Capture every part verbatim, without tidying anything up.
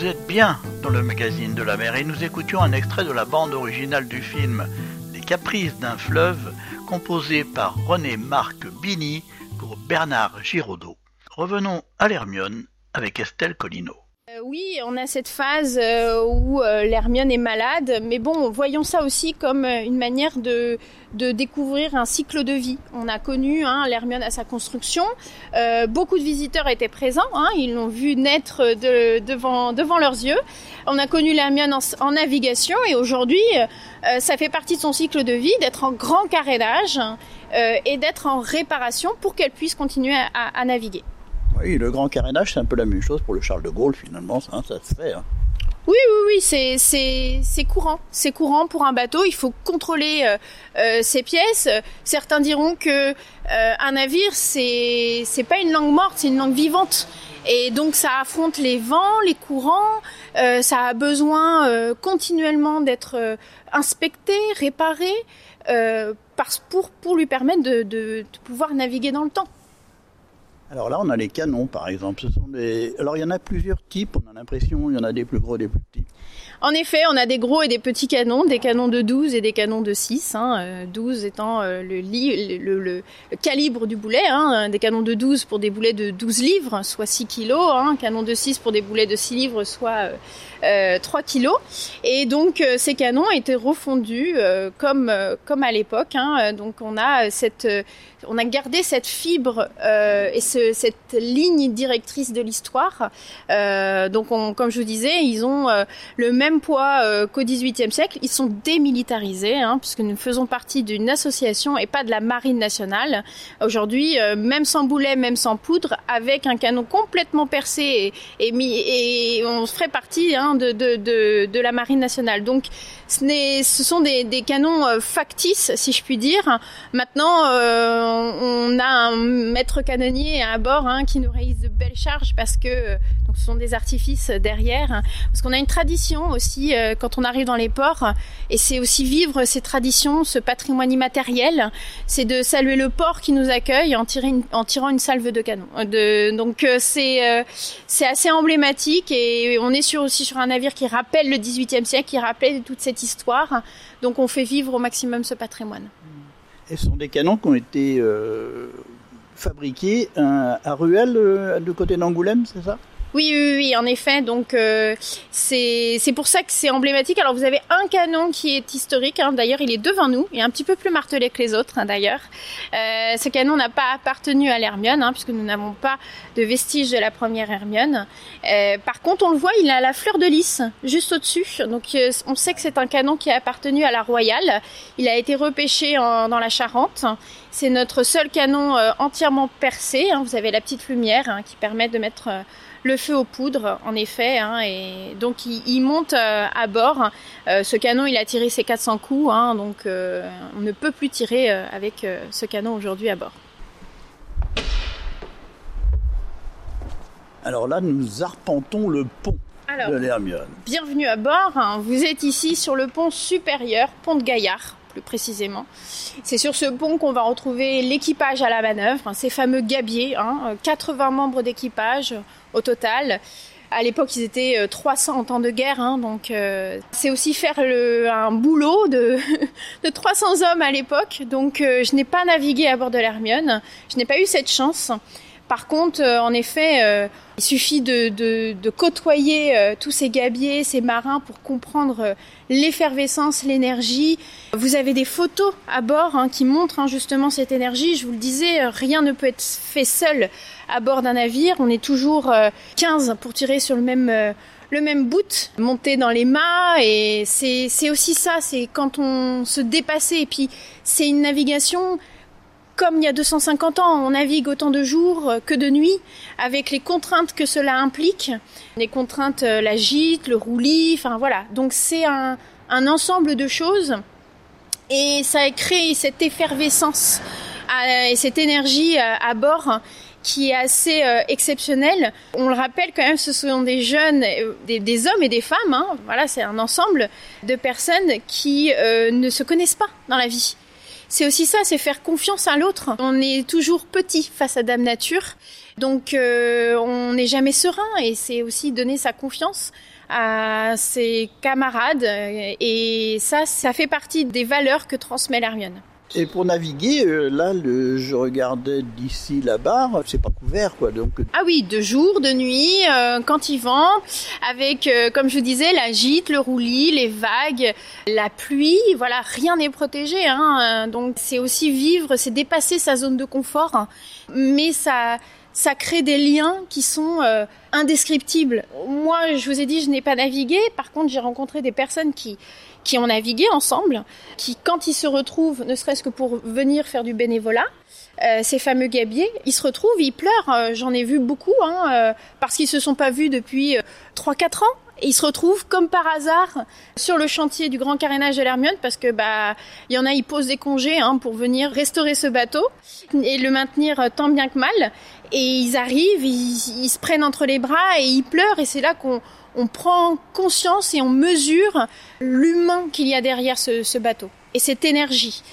Vous êtes bien dans le magazine de la mer et nous écoutions un extrait de la bande originale du film Les Caprices d'un fleuve, composé par René-Marc Bini pour Bernard Giraudot. Revenons à l'Hermione avec Estelle Collineau. Euh, oui, on a cette phase euh, où euh, l'Hermione est malade, mais bon, voyons ça aussi comme euh, une manière de, de découvrir un cycle de vie. On a connu hein, l'Hermione à sa construction, euh, beaucoup de visiteurs étaient présents, hein, ils l'ont vu naître de, devant, devant leurs yeux. On a connu l'Hermione en, en navigation et aujourd'hui, euh, ça fait partie de son cycle de vie d'être en grand carénage euh, et d'être en réparation pour qu'elle puisse continuer à, à, à naviguer. Oui, le grand carénage, c'est un peu la même chose pour le Charles de Gaulle, finalement, ça, ça se fait. Hein. Oui, oui, oui, c'est, c'est, c'est courant. C'est courant pour un bateau, il faut contrôler euh, euh, ses pièces. Certains diront que euh, un navire, c'est, c'est pas une langue morte, c'est une langue vivante. Et donc, ça affronte les vents, les courants, euh, ça a besoin euh, continuellement d'être euh, inspecté, réparé, euh, parce, pour, pour lui permettre de, de, de pouvoir naviguer dans le temps. Alors là, on a les canons, par exemple. Ce sont des... Alors, il y en a plusieurs types, on a l'impression, il y en a des plus gros, des plus petits. En effet, on a des gros et des petits canons, des canons de douze et des canons de six. Hein, douze étant euh, le, li- le, le, le calibre du boulet, hein, des canons de douze pour des boulets de douze livres, soit six kilos, hein, canon de six pour des boulets de six livres, soit euh, euh, trois kilos. Et donc, euh, ces canons étaient refondus euh, comme, euh, comme à l'époque. Hein, donc, on a, cette, euh, on a gardé cette fibre euh, et ce, cette ligne directrice de l'histoire. Euh, donc, on, comme je vous disais, ils ont euh, le même poids euh, qu'au dix-huitième siècle. Ils sont démilitarisés, hein, puisque nous faisons partie d'une association et pas de la marine nationale. Aujourd'hui, euh, même sans boulet, même sans poudre, avec un canon complètement percé et, et, mis, et on ferait partie hein, de, de, de, de la marine nationale. Donc, ce, n'est, ce sont des, des canons euh, factices, si je puis dire. Maintenant, euh, on a un maître canonnier à bord hein, qui nous réalise de belles charges parce que euh, donc ce sont des artifices derrière. Hein, parce qu'on a une tradition aussi euh, quand on arrive dans les ports, et c'est aussi vivre ces traditions, ce patrimoine immatériel, c'est de saluer le port qui nous accueille en, tirer une, en tirant une salve de canon. De, donc euh, c'est, euh, c'est assez emblématique et on est sur, aussi sur un navire qui rappelle le dix-huitième siècle, qui rappelle toute cette histoire. Donc on fait vivre au maximum ce patrimoine. Et ce sont des canons qui ont été euh, fabriqués à, à Ruelle, euh, du côté d'Angoulême, c'est ça ? Oui, oui, oui, en effet. Donc euh, c'est c'est pour ça que c'est emblématique. Alors vous avez un canon qui est historique. Hein, d'ailleurs, il est devant nous. Il est un petit peu plus martelé que les autres. Hein, d'ailleurs, euh, ce canon n'a pas appartenu à l'Hermione, hein, puisque nous n'avons pas de vestiges de la première Hermione. Euh, par contre, on le voit, il a la fleur de lys juste au-dessus. Donc euh, on sait que c'est un canon qui a appartenu à la Royale. Il a été repêché en, dans la Charente. C'est notre seul canon euh, entièrement percé. Hein. Vous avez la petite lumière hein, qui permet de mettre euh, le feu aux poudres, en effet, hein, et donc il, il monte euh, à bord. Euh, ce canon, il a tiré ses quatre cents coups, hein, donc euh, on ne peut plus tirer euh, avec euh, ce canon aujourd'hui à bord. Alors là, nous arpentons le pont Alors, de l'Hermione. Bienvenue à bord. Hein. Vous êtes ici sur le pont supérieur, pont de Gaillard, plus précisément. C'est sur ce pont qu'on va retrouver l'équipage à la manœuvre, hein, ces fameux gabiers, hein, quatre-vingts membres d'équipage au total. À l'époque, ils étaient trois cents en temps de guerre, hein, donc euh, c'est aussi faire le, un boulot de, de trois cents hommes à l'époque. Donc euh, je n'ai pas navigué à bord de l'Hermione, je n'ai pas eu cette chance. Par contre, euh, en effet, euh, il suffit de, de, de côtoyer euh, tous ces gabiers, ces marins pour comprendre euh, l'effervescence, l'énergie. Vous avez des photos à bord hein, qui montrent hein, justement cette énergie. Je vous le disais, euh, rien ne peut être fait seul à bord d'un navire. On est toujours euh, quinze pour tirer sur le même... Euh, le même bout, monter dans les mâts, et c'est, c'est aussi ça, c'est quand on se dépassait. Et puis, c'est une navigation... Comme il y a deux cent cinquante ans, on navigue autant de jours que de nuit, avec les contraintes que cela implique. Les contraintes, la gîte, le roulis, enfin voilà. Donc c'est un, un ensemble de choses et ça a créé cette effervescence à, et cette énergie à, à bord qui est assez euh, exceptionnelle. On le rappelle quand même, ce sont des jeunes, des, des hommes et des femmes. Hein. Voilà, c'est un ensemble de personnes qui euh, ne se connaissent pas dans la vie. C'est aussi ça, c'est faire confiance à l'autre. On est toujours petit face à Dame Nature, donc euh, on n'est jamais serein, et c'est aussi donner sa confiance à ses camarades, et ça, ça fait partie des valeurs que transmet l'Hermione. Et pour naviguer, euh, là, le, je regardais d'ici la barre, c'est pas couvert, quoi. Donc. Ah oui, de jour, de nuit, euh, quand il vent, avec, euh, comme je vous disais, la gîte, le roulis, les vagues, la pluie, voilà, rien n'est protégé, hein. Donc c'est aussi vivre, c'est dépasser sa zone de confort, hein. Mais ça, ça crée des liens qui sont euh, indescriptibles. Moi, je vous ai dit, je n'ai pas navigué. Par contre, j'ai rencontré des personnes qui qui ont navigué ensemble, qui, quand ils se retrouvent, ne serait-ce que pour venir faire du bénévolat, euh, ces fameux gabiers, ils se retrouvent, ils pleurent. Euh, j'en ai vu beaucoup, hein, euh, parce qu'ils se sont pas vus depuis euh, trois quatre ans. Et ils se retrouvent comme par hasard sur le chantier du grand carénage de l'Hermione, parce que bah il y en a, ils posent des congés hein, pour venir restaurer ce bateau et le maintenir tant bien que mal. Et ils arrivent, ils, ils se prennent entre les bras et ils pleurent. Et c'est là qu'on on prend conscience et on mesure l'humain qu'il y a derrière ce, ce bateau et cette énergie.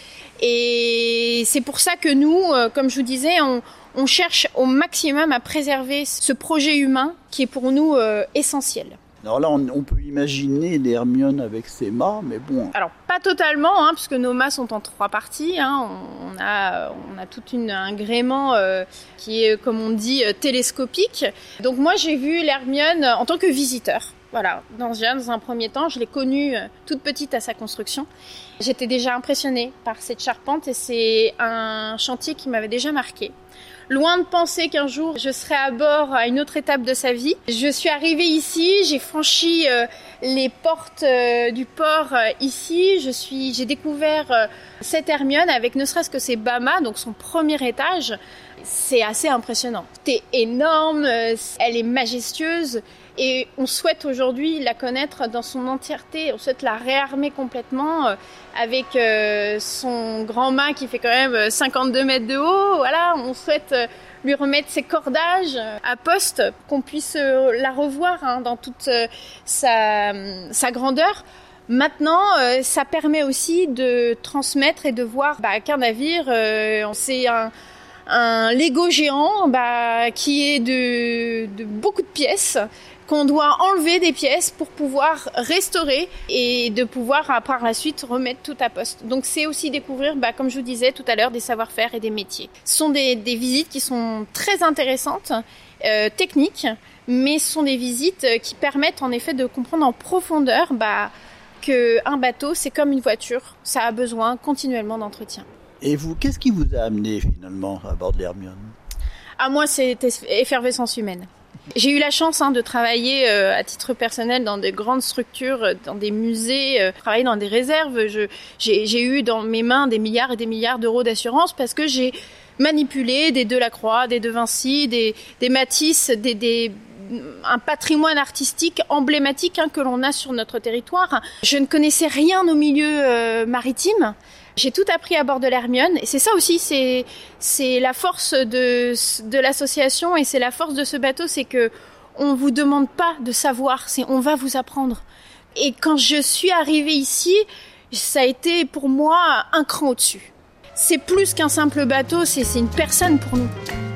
Et c'est pour ça que nous, comme je vous disais, on, on cherche au maximum à préserver ce projet humain qui est pour nous euh, essentiel. Alors là, on, on peut imaginer l'Hermione avec ses mâts, mais bon. Alors pas totalement, hein, puisque nos mâts sont en trois parties. Hein. On, on a, on a tout une, un gréement euh, qui est, comme on dit, euh, télescopique. Donc moi, j'ai vu l'Hermione en tant que visiteur. Voilà, dans, dans un premier temps, je l'ai connue euh, toute petite à sa construction. J'étais déjà impressionnée par cette charpente et c'est un chantier qui m'avait déjà marquée. Loin de penser qu'un jour je serai à bord à une autre étape de sa vie. Je suis arrivée ici, j'ai franchi euh, les portes euh, du port euh, ici. Je suis, j'ai découvert euh, cette Hermione avec ne serait-ce que ses bâmas, donc son premier étage. C'est assez impressionnant. C'est énorme, euh, elle est majestueuse. Et on souhaite aujourd'hui la connaître dans son entièreté. On souhaite la réarmer complètement euh, avec euh, son grand mât qui fait quand même cinquante-deux mètres de haut. Voilà, on souhaite euh, lui remettre ses cordages euh, à poste, qu'on puisse euh, la revoir hein, dans toute euh, sa, sa grandeur. Maintenant, euh, ça permet aussi de transmettre et de voir bah, qu'un navire, euh, c'est un... un Lego géant bah, qui est de, de beaucoup de pièces, qu'on doit enlever des pièces pour pouvoir restaurer et de pouvoir par la suite remettre tout à poste. Donc c'est aussi découvrir, bah, comme je vous disais tout à l'heure, des savoir-faire et des métiers. Ce sont des, des visites qui sont très intéressantes, euh, techniques, mais ce sont des visites qui permettent en effet de comprendre en profondeur bah, qu'un bateau, c'est comme une voiture, ça a besoin continuellement d'entretien. Et vous, qu'est-ce qui vous a amené finalement à bord de l'Hermione ? À moi, c'est effervescence humaine. J'ai eu la chance hein, de travailler euh, à titre personnel dans de grandes structures, dans des musées, euh, travailler dans des réserves. Je, j'ai, j'ai eu dans mes mains des milliards et des milliards d'euros d'assurance parce que j'ai manipulé des Delacroix, des De Vinci, des, des Matisse, des, des, un patrimoine artistique emblématique hein, que l'on a sur notre territoire. Je ne connaissais rien au milieu euh, maritime. J'ai tout appris à bord de l'Hermione et c'est ça aussi, c'est c'est la force de de l'association et c'est la force de ce bateau, c'est que on vous demande pas de savoir, c'est on va vous apprendre. Et quand je suis arrivée ici, ça a été pour moi un cran au-dessus. C'est plus qu'un simple bateau, c'est c'est une personne pour nous.